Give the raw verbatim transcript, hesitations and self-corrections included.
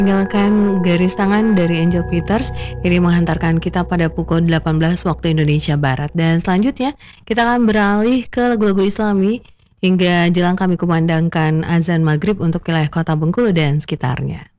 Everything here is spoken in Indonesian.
Tinggalkan garis tangan dari Angel Peters ini menghantarkan kita pada pukul delapan belas waktu Indonesia Barat. Dan selanjutnya kita akan beralih ke lagu-lagu Islami hingga jelang kami kumandangkan azan maghrib untuk wilayah kota Bengkulu dan sekitarnya.